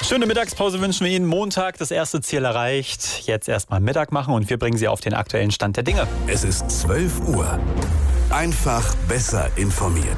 Schöne Mittagspause wünschen wir Ihnen. Montag, das erste Ziel erreicht. Jetzt erstmal Mittag machen und wir bringen Sie auf den aktuellen Stand der Dinge. Es ist 12 Uhr. Einfach besser informiert.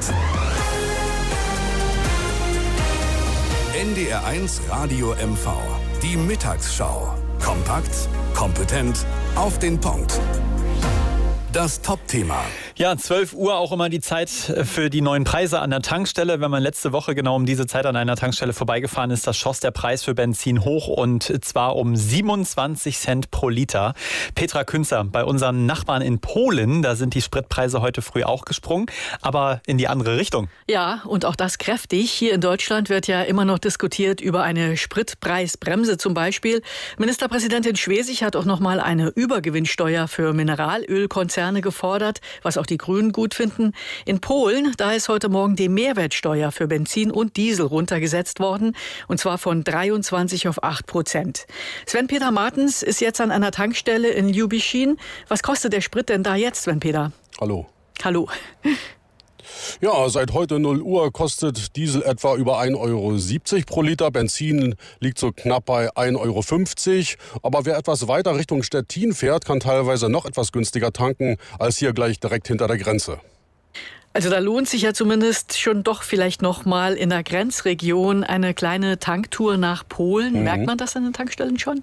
NDR1 Radio MV. Die Mittagsschau. Kompakt, kompetent, auf den Punkt. Das Top-Thema. Ja, 12 Uhr auch immer die Zeit für die neuen Preise an der Tankstelle. Wenn man letzte Woche genau um diese Zeit an einer Tankstelle vorbeigefahren ist, da schoss der Preis für Benzin hoch und zwar um 27 Cent pro Liter. Petra Künzer, bei unseren Nachbarn in Polen, da sind die Spritpreise heute früh auch gesprungen, aber in die andere Richtung. Ja, und auch das kräftig. Hier in Deutschland wird ja immer noch diskutiert über eine Spritpreisbremse zum Beispiel. Ministerpräsidentin Schwesig hat auch noch mal eine Übergewinnsteuer für Mineralölkonzerne gefordert, was auch die Grünen gut finden. In Polen, da ist heute Morgen die Mehrwertsteuer für Benzin und Diesel runtergesetzt worden, und zwar von 23 auf 8%. Sven-Peter Martens ist jetzt an einer Tankstelle in Ljubischin. Was kostet der Sprit denn da jetzt, Sven-Peter? Hallo. Hallo. Ja, seit heute 0 Uhr kostet Diesel etwa über 1,70 € pro Liter. Benzin liegt so knapp bei 1,50 €. Aber wer etwas weiter Richtung Stettin fährt, kann teilweise noch etwas günstiger tanken als hier gleich direkt hinter der Grenze. Also da lohnt sich ja zumindest schon doch vielleicht noch mal in der Grenzregion eine kleine Tanktour nach Polen. Merkt man das an den Tankstellen schon?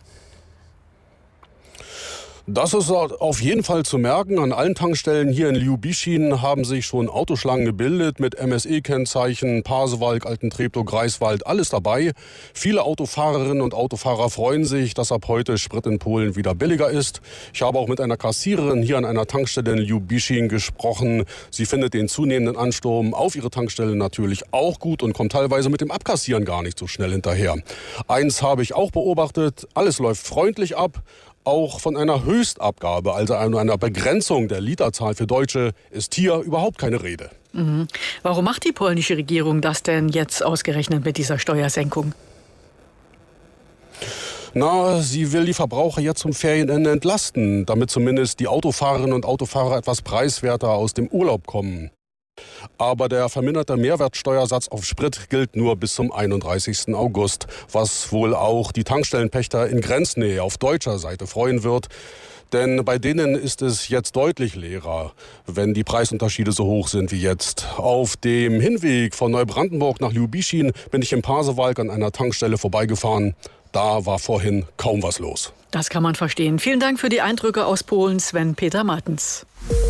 Das ist auf jeden Fall zu merken. An allen Tankstellen hier in Ljubischin haben sich schon Autoschlangen gebildet mit MSE-Kennzeichen, Pasewalk, Altentreptow, Greifswald, alles dabei. Viele Autofahrerinnen und Autofahrer freuen sich, dass ab heute Sprit in Polen wieder billiger ist. Ich habe auch mit einer Kassiererin hier an einer Tankstelle in Ljubischin gesprochen. Sie findet den zunehmenden Ansturm auf ihre Tankstelle natürlich auch gut und kommt teilweise mit dem Abkassieren gar nicht so schnell hinterher. Eins habe ich auch beobachtet, alles läuft freundlich ab. Auch von einer Höchstabgabe, also einer Begrenzung der Literzahl für Deutsche, ist hier überhaupt keine Rede. Mhm. Warum macht die polnische Regierung das denn jetzt ausgerechnet mit dieser Steuersenkung? Sie will die Verbraucher jetzt zum Ferienende entlasten, damit zumindest die Autofahrerinnen und Autofahrer etwas preiswerter aus dem Urlaub kommen. Aber der verminderte Mehrwertsteuersatz auf Sprit gilt nur bis zum 31. August, was wohl auch die Tankstellenpächter in Grenznähe auf deutscher Seite freuen wird. Denn bei denen ist es jetzt deutlich leerer, wenn die Preisunterschiede so hoch sind wie jetzt. Auf dem Hinweg von Neubrandenburg nach Ljubischin bin ich im Pasewalk an einer Tankstelle vorbeigefahren. Da war vorhin kaum was los. Das kann man verstehen. Vielen Dank für die Eindrücke aus Polen, Sven-Peter Martens.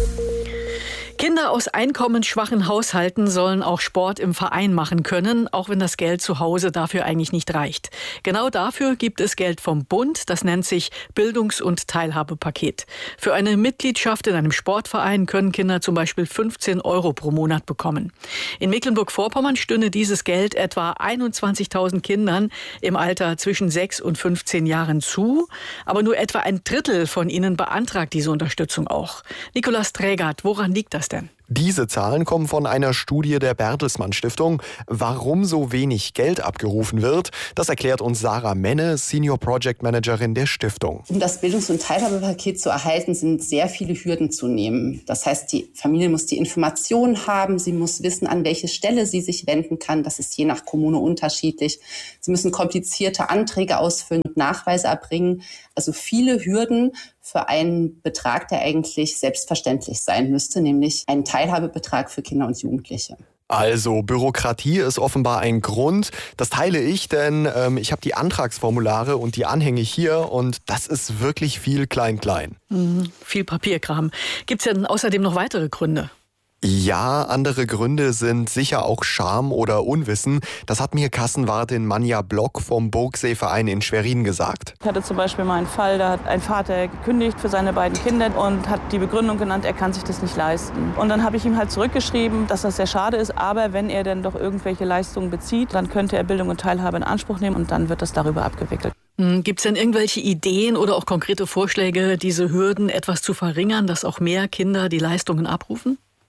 Kinder aus einkommensschwachen Haushalten sollen auch Sport im Verein machen können, auch wenn das Geld zu Hause dafür eigentlich nicht reicht. Genau dafür gibt es Geld vom Bund, das nennt sich Bildungs- und Teilhabepaket. Für eine Mitgliedschaft in einem Sportverein können Kinder zum Beispiel 15 € pro Monat bekommen. In Mecklenburg-Vorpommern stünde dieses Geld etwa 21.000 Kindern im Alter zwischen 6 und 15 Jahren zu, aber nur etwa ein Drittel von ihnen beantragt diese Unterstützung auch. Nikolaus Trägert, woran liegt das denn? Diese Zahlen kommen von einer Studie der Bertelsmann Stiftung. Warum so wenig Geld abgerufen wird, das erklärt uns Sarah Menne, Senior Project Managerin der Stiftung. Um das Bildungs- und Teilhabepaket zu erhalten, sind sehr viele Hürden zu nehmen. Das heißt, die Familie muss die Informationen haben, sie muss wissen, an welche Stelle sie sich wenden kann. Das ist je nach Kommune unterschiedlich. Sie müssen komplizierte Anträge ausfüllen und Nachweise erbringen. Also viele Hürden für einen Betrag, der eigentlich selbstverständlich sein müsste, nämlich einen Teilhabebetrag für Kinder und Jugendliche. Also Bürokratie ist offenbar ein Grund. Das teile ich, denn ich habe die Antragsformulare und die Anhänge hier und das ist wirklich viel klein-klein. Viel Papierkram. Gibt es denn außerdem noch weitere Gründe? Ja, andere Gründe sind sicher auch Scham oder Unwissen. Das hat mir Kassenwartin Manja Block vom Burgseeverein in Schwerin gesagt. Ich hatte zum Beispiel mal einen Fall, da hat ein Vater gekündigt für seine beiden Kinder und hat die Begründung genannt, er kann sich das nicht leisten. Und dann habe ich ihm halt zurückgeschrieben, dass das sehr schade ist, aber wenn er dann doch irgendwelche Leistungen bezieht, dann könnte er Bildung und Teilhabe in Anspruch nehmen und dann wird das darüber abgewickelt. Gibt es denn irgendwelche Ideen oder auch konkrete Vorschläge, diese Hürden etwas zu verringern, dass auch mehr Kinder die Leistungen abrufen?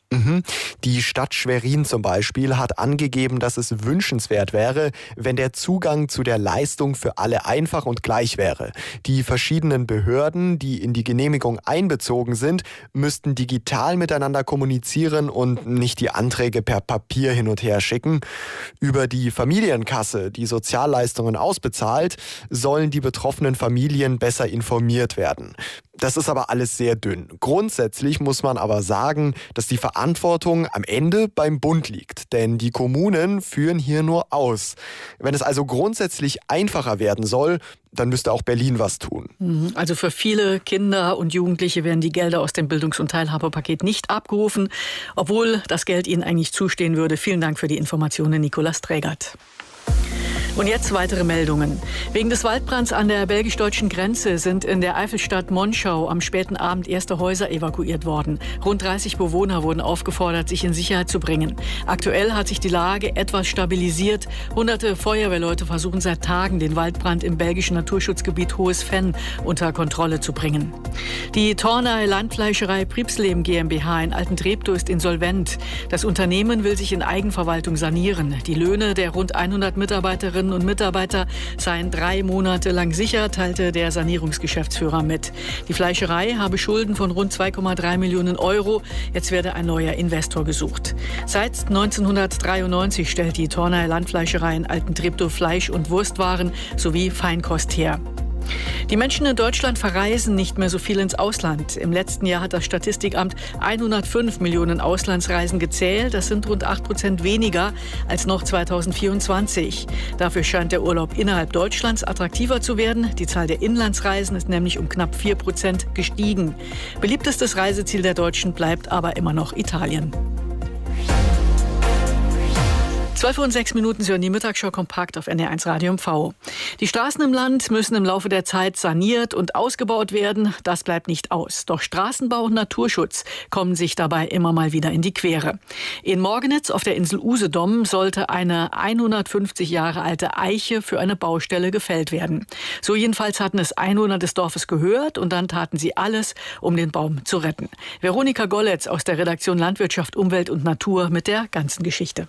Die Stadt Schwerin zum Beispiel hat angegeben, dass es wünschenswert wäre, wenn der Zugang zu der Leistung für alle einfach und gleich wäre. Die verschiedenen Behörden, die in die Genehmigung einbezogen sind, müssten digital miteinander kommunizieren und nicht die Anträge per Papier hin und her schicken. Über die Familienkasse, die Sozialleistungen ausbezahlt, sollen die betroffenen Familien besser informiert werden. Das ist aber alles sehr dünn. Grundsätzlich muss man aber sagen, dass die Verantwortung am Ende beim Bund liegt. Denn die Kommunen führen hier nur aus. Wenn es also grundsätzlich einfacher werden soll, dann müsste auch Berlin was tun. Also für viele Kinder und Jugendliche werden die Gelder aus dem Bildungs- und Teilhabepaket nicht abgerufen, obwohl das Geld ihnen eigentlich zustehen würde. Vielen Dank für die Informationen, Nicolas Trägert. Und jetzt weitere Meldungen. Wegen des Waldbrands an der belgisch-deutschen Grenze sind in der Eifelstadt Monschau am späten Abend erste Häuser evakuiert worden. Rund 30 Bewohner wurden aufgefordert, sich in Sicherheit zu bringen. Aktuell hat sich die Lage etwas stabilisiert. Hunderte Feuerwehrleute versuchen seit Tagen, den Waldbrand im belgischen Naturschutzgebiet Hohes Venn unter Kontrolle zu bringen. Die Tornay Landfleischerei Priebsleben GmbH in Altentreptow ist insolvent. Das Unternehmen will sich in Eigenverwaltung sanieren. Die Löhne der rund 100 Mitarbeiterinnen und Mitarbeiter seien 3 Monate lang sicher, teilte der Sanierungsgeschäftsführer mit. Die Fleischerei habe Schulden von rund 2,3 Millionen Euro. Jetzt werde ein neuer Investor gesucht. Seit 1993 stellt die Tornay Landfleischerei in Altentreptow Fleisch- und Wurstwaren sowie Feinkost her. Die Menschen in Deutschland verreisen nicht mehr so viel ins Ausland. Im letzten Jahr hat das Statistikamt 105 Millionen Auslandsreisen gezählt. Das sind rund 8% weniger als noch 2024. Dafür scheint der Urlaub innerhalb Deutschlands attraktiver zu werden. Die Zahl der Inlandsreisen ist nämlich um knapp 4% gestiegen. Beliebtestes Reiseziel der Deutschen bleibt aber immer noch Italien. 12:06 Uhr, Sie hören die Mittagsschau kompakt auf NDR1 Radio MV. Die Straßen im Land müssen im Laufe der Zeit saniert und ausgebaut werden. Das bleibt nicht aus. Doch Straßenbau und Naturschutz kommen sich dabei immer mal wieder in die Quere. In Morgenitz auf der Insel Usedom sollte eine 150 Jahre alte Eiche für eine Baustelle gefällt werden. So jedenfalls hatten es Einwohner des Dorfes gehört und dann taten sie alles, um den Baum zu retten. Veronika Golletz aus der Redaktion Landwirtschaft, Umwelt und Natur mit der ganzen Geschichte.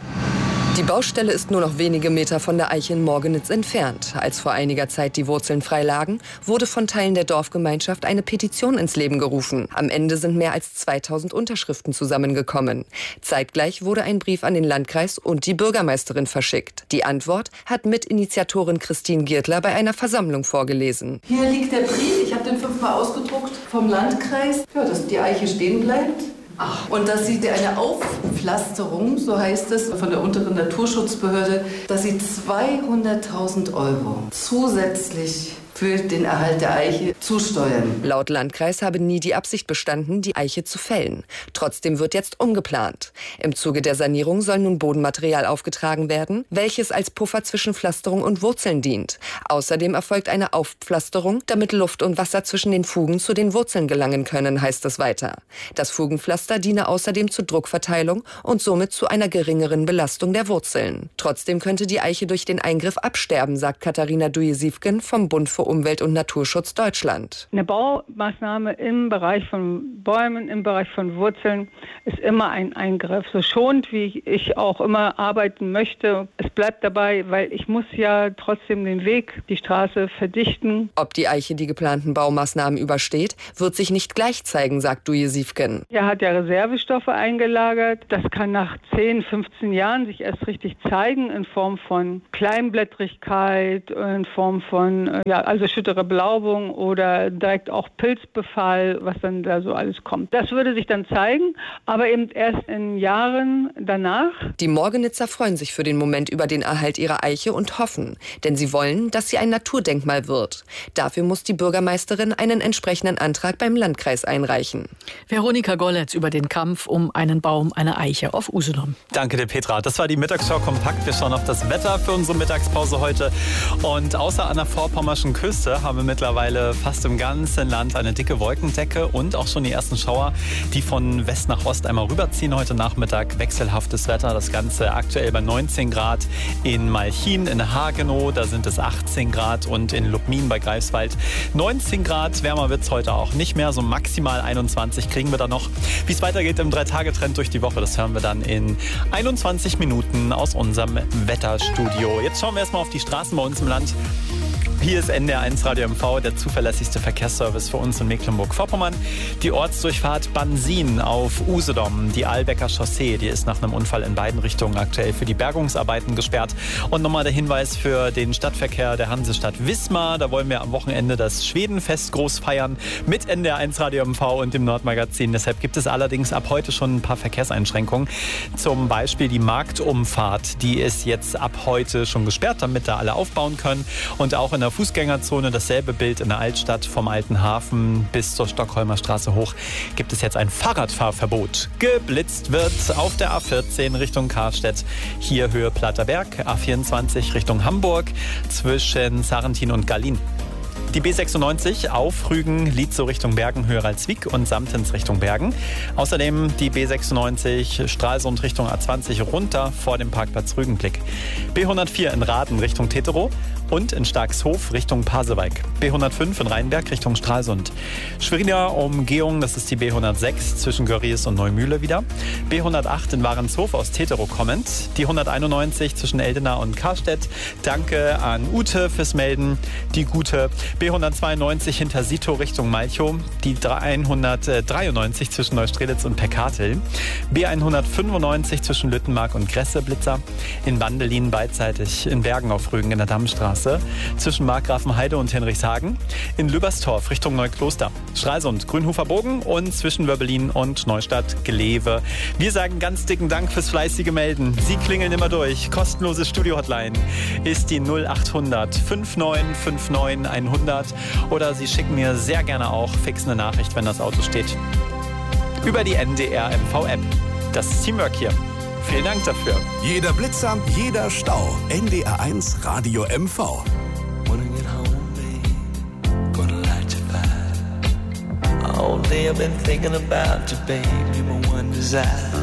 Die Baustelle ist nur noch wenige Meter von der Eiche in Morgenitz entfernt. Als vor einiger Zeit die Wurzeln frei lagen, wurde von Teilen der Dorfgemeinschaft eine Petition ins Leben gerufen. Am Ende sind mehr als 2000 Unterschriften zusammengekommen. Zeitgleich wurde ein Brief an den Landkreis und die Bürgermeisterin verschickt. Die Antwort hat Mitinitiatorin Christine Giertler bei einer Versammlung vorgelesen. Hier liegt der Brief, ich habe den 5-mal ausgedruckt vom Landkreis, ja, dass die Eiche stehen bleibt. Und dass sie eine Aufpflasterung, so heißt es, von der unteren Naturschutzbehörde, dass sie 200.000 Euro zusätzlich für den Erhalt der Eiche zusteuern. Laut Landkreis habe nie die Absicht bestanden, die Eiche zu fällen. Trotzdem wird jetzt umgeplant. Im Zuge der Sanierung soll nun Bodenmaterial aufgetragen werden, welches als Puffer zwischen Pflasterung und Wurzeln dient. Außerdem erfolgt eine Aufpflasterung, damit Luft und Wasser zwischen den Fugen zu den Wurzeln gelangen können, heißt es weiter. Das Fugenpflaster diene außerdem zur Druckverteilung und somit zu einer geringeren Belastung der Wurzeln. Trotzdem könnte die Eiche durch den Eingriff absterben, sagt Katharina Duje-Siefken vom Bund für Umwelt- und Naturschutz Deutschland. Eine Baumaßnahme im Bereich von Bäumen, im Bereich von Wurzeln ist immer ein Eingriff. So schonend, wie ich auch immer arbeiten möchte. Es bleibt dabei, weil ich muss ja trotzdem den Weg, die Straße verdichten. Ob die Eiche die geplanten Baumaßnahmen übersteht, wird sich nicht gleich zeigen, sagt Duje-Siefken. Er hat ja Reservestoffe eingelagert. Das kann nach 10, 15 Jahren sich erst richtig zeigen in Form von Kleinblättrigkeit, in Form von also schüttere Belaubung oder direkt auch Pilzbefall, was dann da so alles kommt. Das würde sich dann zeigen, aber eben erst in Jahren danach. Die Morgenitzer freuen sich für den Moment über den Erhalt ihrer Eiche und hoffen, denn sie wollen, dass sie ein Naturdenkmal wird. Dafür muss die Bürgermeisterin einen entsprechenden Antrag beim Landkreis einreichen. Veronika Golletz über den Kampf um einen Baum, eine Eiche auf Usedom. Danke dir, Petra. Das war die Mittagsschau kompakt. Wir schauen auf das Wetter für unsere Mittagspause heute. Und außer an der vorpommerschen Küste Küste haben wir mittlerweile fast im ganzen Land eine dicke Wolkendecke und auch schon die ersten Schauer, die von West nach Ost einmal rüberziehen. Heute Nachmittag wechselhaftes Wetter. Das Ganze aktuell bei 19 Grad in Malchin, in Hagenow, da sind es 18 Grad und in Lubmin bei Greifswald 19 Grad. Wärmer wird es heute auch nicht mehr, so maximal 21 kriegen wir da noch. Wie es weitergeht im 3-Tage-Trend durch die Woche, das hören wir dann in 21 Minuten aus unserem Wetterstudio. Jetzt schauen wir erstmal auf die Straßen bei uns im Land. Hier ist NDR1 Radio MV, der zuverlässigste Verkehrsservice für uns in Mecklenburg-Vorpommern. Die Ortsdurchfahrt Bansin auf Usedom, die Ahlbecker Chaussee, die ist nach einem Unfall in beiden Richtungen aktuell für die Bergungsarbeiten gesperrt. Und nochmal der Hinweis für den Stadtverkehr der Hansestadt Wismar. Da wollen wir am Wochenende das Schwedenfest groß feiern mit NDR1 Radio MV und dem Nordmagazin. Deshalb gibt es allerdings ab heute schon ein paar Verkehrseinschränkungen. Zum Beispiel die Marktumfahrt, die ist jetzt ab heute schon gesperrt, damit da alle aufbauen können. Und auch in der Fußgängerzone dasselbe Bild in der Altstadt vom Alten Hafen bis zur Stockholmer Straße hoch gibt es jetzt ein Fahrradfahrverbot. Geblitzt wird auf der A14 Richtung Karstedt, hier Höhe Platterberg, A24 Richtung Hamburg zwischen Sarrentin und Gallin. Die B96 auf Rügen, Lietzow Richtung Bergen, Höhe Ralswiek und Samtens Richtung Bergen. Außerdem die B96 Stralsund Richtung A20 runter vor dem Parkplatz Rügenblick. B104 in Raden Richtung Teterow und in Starkshof Richtung Pasewalk. B105 in Rheinberg Richtung Stralsund. Schweriner Umgehung, das ist die B106 zwischen Görries und Neumühle wieder. B108 in Warenshof aus Teterow kommend. Die 191 zwischen Eldena und Karstedt. Danke an Ute fürs Melden. Die gute B192 hinter Sito Richtung Malchow. Die 193 zwischen Neustrelitz und Peckartel. B195 zwischen Lüttenmark und Gresseblitzer. In Bandelin beidseitig in Bergen auf Rügen in der Dammstraße. Zwischen Markgrafenheide und Henrichshagen. In Lüberstorf Richtung Neukloster. Stralsund, Grünhofer Bogen und zwischen Wöbbelin und Neustadt Glewe. Wir sagen ganz dicken Dank fürs fleißige Melden. Sie klingeln immer durch. Kostenlose Studio-Hotline ist die 0800 5959 100 oder Sie schicken mir sehr gerne auch fix eine Nachricht, wenn das Auto steht. Über die NDR MV-App. Das ist Teamwork hier. Vielen Dank dafür. Jeder Blitzer, jeder Stau. NDR1 Radio MV. All day I've been thinking about you, baby, my one desire.